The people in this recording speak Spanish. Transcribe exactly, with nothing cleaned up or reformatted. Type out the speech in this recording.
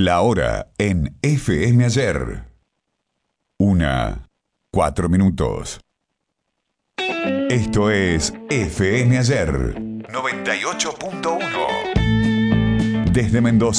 La hora en F M Ayer. Una, cuatro minutos. Esto es F M Ayer noventa y ocho punto uno. Desde Mendoza.